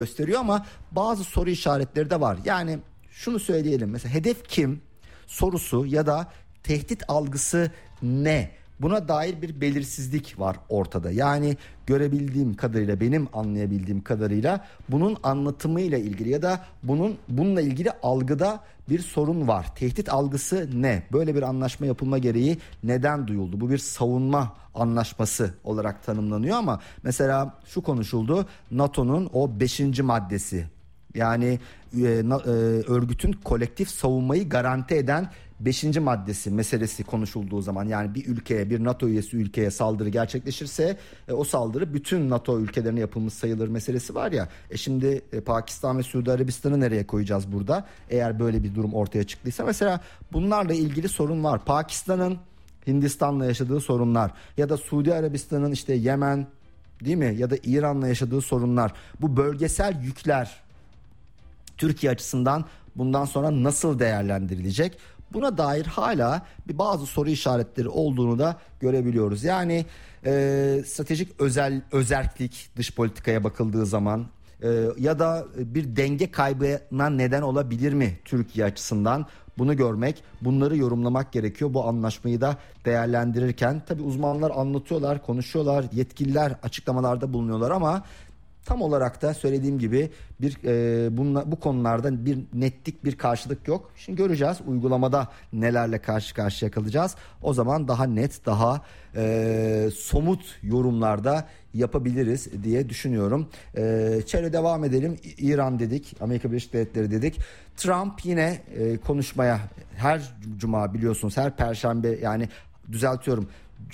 gösteriyor ama bazı soru işaretleri de var. Yani şunu söyleyelim, mesela hedef kim sorusu ya da tehdit algısı ne? Buna dair bir belirsizlik var ortada. Yani görebildiğim kadarıyla, benim anlayabildiğim kadarıyla bunun anlatımıyla ilgili ya da bununla ilgili algıda bir sorun var. Tehdit algısı ne? Böyle bir anlaşma yapılma gereği neden duyuldu? Bu bir savunma anlaşması olarak tanımlanıyor ama mesela şu konuşuldu: NATO'nun o 5. maddesi, yani örgütün kolektif savunmayı garanti eden 5. maddesi meselesi konuşulduğu zaman, yani bir ülkeye, bir NATO üyesi ülkeye saldırı gerçekleşirse o saldırı bütün NATO ülkelerine yapılmış sayılır meselesi var ya. Şimdi Pakistan ve Suudi Arabistan'ı nereye koyacağız burada? Eğer böyle bir durum ortaya çıktıysa, mesela bunlarla ilgili sorun var. Pakistan'ın Hindistan'la yaşadığı sorunlar ya da Suudi Arabistan'ın işte Yemen, değil mi, ya da İran'la yaşadığı sorunlar, bu bölgesel yükler Türkiye açısından bundan sonra nasıl değerlendirilecek? Buna dair hala bazı soru işaretleri olduğunu da görebiliyoruz. Yani stratejik özerklik dış politikaya bakıldığı zaman ya da bir denge kaybına neden olabilir mi Türkiye açısından? Bunu görmek, bunları yorumlamak gerekiyor bu anlaşmayı da değerlendirirken. Tabii uzmanlar anlatıyorlar, konuşuyorlar, yetkililer açıklamalarda bulunuyorlar ama tam olarak da söylediğim gibi bu konularda bir netlik, bir karşılık yok. Şimdi göreceğiz uygulamada nelerle karşı karşıya kalacağız. O zaman daha net, daha somut yorumlarda yapabiliriz diye düşünüyorum. Çevre devam edelim. İran dedik, Amerika Birleşik Devletleri dedik. Trump yine konuşmaya her cuma, biliyorsunuz her perşembe, yani düzeltiyorum,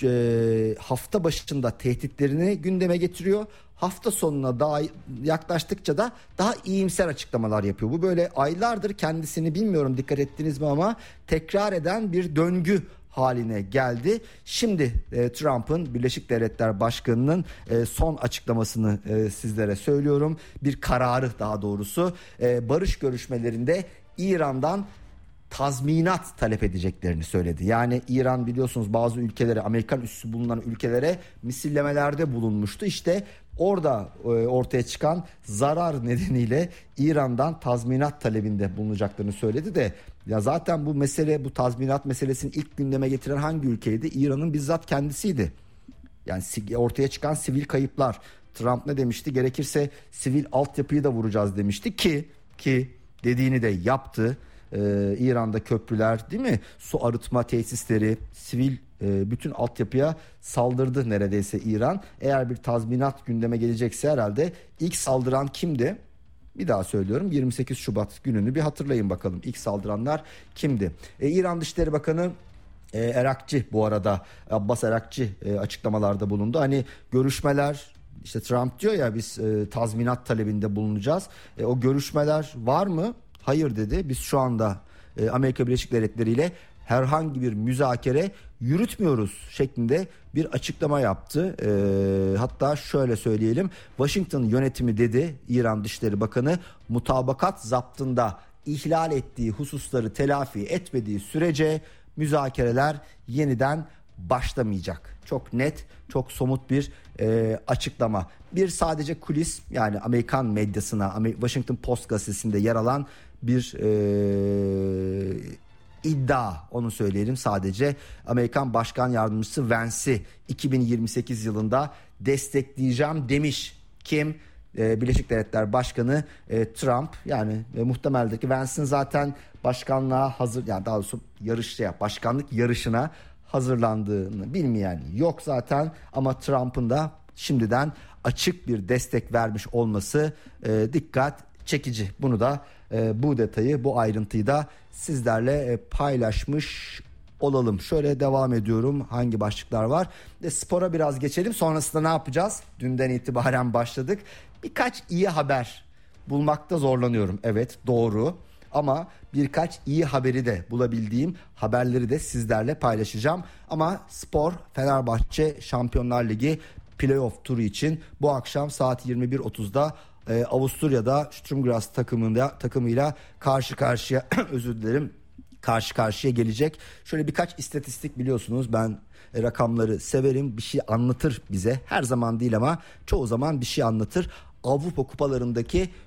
hafta başında tehditlerini gündeme getiriyor. Hafta sonuna daha yaklaştıkça da daha iyimser açıklamalar yapıyor. Bu böyle aylardır kendisini, bilmiyorum dikkat ettiniz mi ama, tekrar eden bir döngü haline geldi. Şimdi Trump'ın, Birleşik Devletler Başkanı'nın son açıklamasını sizlere söylüyorum. Bir kararı, daha doğrusu barış görüşmelerinde İran'dan tazminat talep edeceklerini söyledi. Yani İran, biliyorsunuz, bazı ülkelere, Amerikan üssü bulunan ülkelere misillemelerde bulunmuştu. İşte orada ortaya çıkan zarar nedeniyle İran'dan tazminat talebinde bulunacaklarını söyledi de, ya zaten bu mesele, bu tazminat meselesini ilk gündeme getiren hangi ülkeydi? İran'ın bizzat kendisiydi. Yani ortaya çıkan sivil kayıplar. Trump ne demişti? Gerekirse sivil altyapıyı da vuracağız demişti ki dediğini de yaptı. İran'da köprüler, değil mi, su arıtma tesisleri, sivil bütün altyapıya saldırdı neredeyse İran. Eğer bir tazminat gündeme gelecekse herhalde ilk saldıran kimdi? Bir daha söylüyorum, 28 Şubat gününü bir hatırlayın bakalım, ilk saldıranlar kimdi? İran Dışişleri Bakanı Erakçı, bu arada Abbas Erakçı açıklamalarda bulundu. Hani görüşmeler, işte Trump diyor ya, biz tazminat talebinde bulunacağız. O görüşmeler var mı? Hayır dedi. Biz şu anda Amerika Birleşik Devletleri ile herhangi bir müzakere yürütmüyoruz şeklinde bir açıklama yaptı. Hatta şöyle söyleyelim, Washington yönetimi, dedi İran Dışişleri Bakanı, mutabakat zaptında ihlal ettiği hususları telafi etmediği sürece müzakereler yeniden başlamayacak. Çok net, çok somut bir açıklama. Bir sadece kulis, yani Amerikan medyasına, Washington Post gazetesinde yer alan bir iddia, onu söyleyelim sadece. Amerikan Başkan Yardımcısı Vance'i 2028 yılında destekleyeceğim demiş. Kim? Birleşik Devletler Başkanı Trump. Yani muhtemeldir ki Vance'in zaten başkanlığa hazır, yani daha doğrusu başkanlık yarışına hazırlandığını bilmeyen yok zaten, ama Trump'ın da şimdiden açık bir destek vermiş olması dikkat çekici. Bunu da bu detayı, bu ayrıntıyı da sizlerle paylaşmış olalım. Şöyle devam ediyorum. Hangi başlıklar var? Spora biraz geçelim. Sonrasında ne yapacağız? Dünden itibaren başladık. Birkaç iyi haber bulmakta zorlanıyorum. Evet, doğru. Ama birkaç iyi haberi de, bulabildiğim haberleri de sizlerle paylaşacağım. Ama spor, Fenerbahçe Şampiyonlar Ligi playoff turu için bu akşam saat 21.30'da Avusturya'da Sturm Graz takımıyla karşı karşıya karşı karşıya gelecek. Şöyle birkaç istatistik, biliyorsunuz ben rakamları severim. Bir şey anlatır bize. Her zaman değil ama çoğu zaman bir şey anlatır. Avrupa kupalarındaki